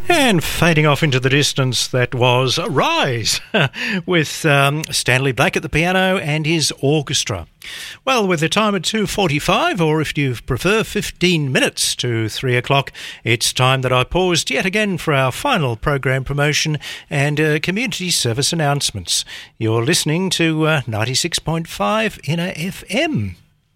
And fading off into the distance, that was Rise with Stanley Black at the piano and his orchestra. Well, with the time at 2:45, or if you prefer 15 minutes to 3 o'clock, it's time that I paused yet again for our final program promotion and community service announcements. You're listening to 96.5 Inner FM.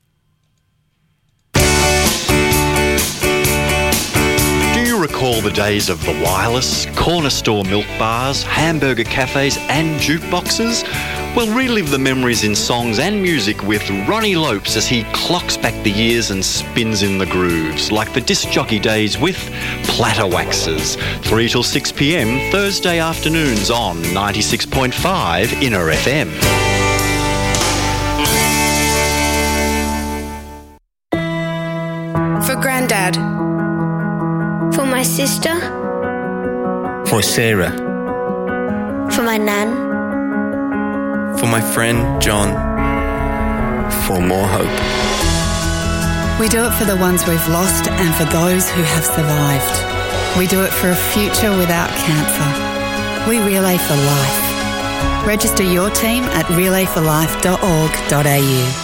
Recall the days of the wireless, corner store milk bars, hamburger cafes and jukeboxes? Well, relive the memories in songs and music with Ronnie Lopes as he clocks back the years and spins in the grooves, like the disc jockey days with Platter Waxes, 3 till 6 p.m, Thursday afternoons on 96.5 Inner FM. For Grandad. For my sister. For Sarah. For my nan. For my friend John. For more hope. We do it for the ones we've lost and for those who have survived. We do it for a future without cancer. We Relay for Life. Register your team at relayforlife.org.au.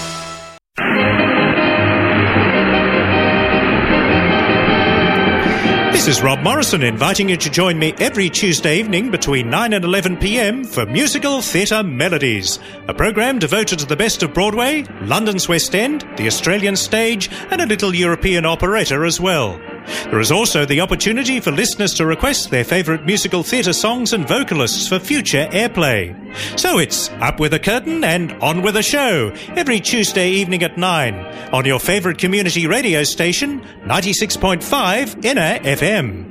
This is Rob Morrison inviting you to join me every Tuesday evening between 9 and 11 p.m. for Musical Theatre Melodies, a programme devoted to the best of Broadway, London's West End, the Australian stage and a little European operetta as well. There is also the opportunity for listeners to request their favourite musical theatre songs and vocalists for future airplay. So it's up with a curtain and on with a show every Tuesday evening at 9 on your favourite community radio station, 96.5 Inner FM.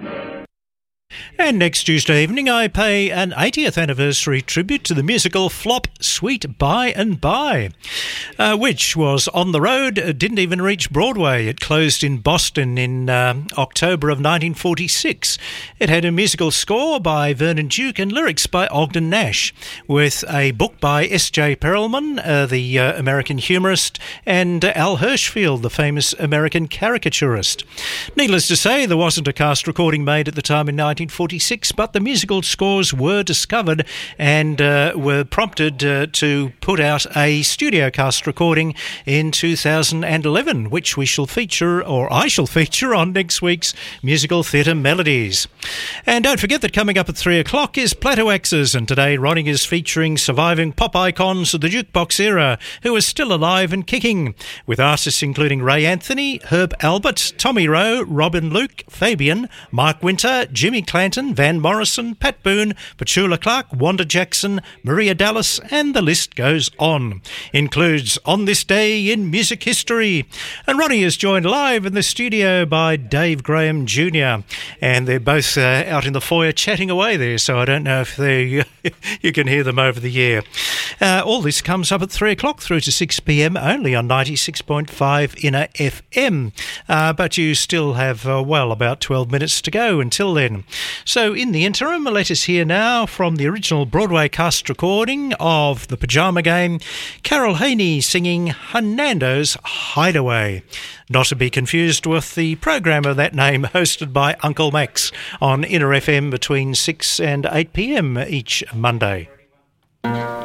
And next Tuesday evening I pay an 80th anniversary tribute to the musical flop Sweet By and By, which was on the road, didn't even reach Broadway. It closed in Boston in October of 1946. It had a musical score by Vernon Duke and lyrics by Ogden Nash, with a book by S.J. Perelman, the American humorist, and Al Hirschfeld, the famous American caricaturist. Needless to say, there wasn't a cast recording made at the time in 1946, but the musical scores were discovered and were prompted to put out a studio cast recording in 2011, which we shall feature, or I shall feature, on next week's Musical Theatre Melodies. And don't forget that coming up at 3 o'clock is Platter Waxes, and today Ronnie is featuring surviving pop icons of the jukebox era who are still alive and kicking, with artists including Ray Anthony, Herb Albert, Tommy Rowe, Robin Luke, Fabian, Mark Winter, Jimmy Clanton, Van Morrison, Pat Boone, Petula Clark, Wanda Jackson, Maria Dallas, and the list goes on. Includes On This Day in Music History. And Ronnie is joined live in the studio by Dave Graham Jr. And they're both out in the foyer chatting away there, so I don't know if you can hear them over the air. All this comes up at 3 o'clock through to 6 p.m. only on 96.5 Inner FM. But you still have, about 12 minutes to go until then. So in the interim, let us hear now from the original Broadway cast recording of The Pajama Game, Carol Haney singing Hernando's Hideaway. Not to be confused with the program of that name hosted by Uncle Max on Inner FM between 6 and 8 p.m. each Monday.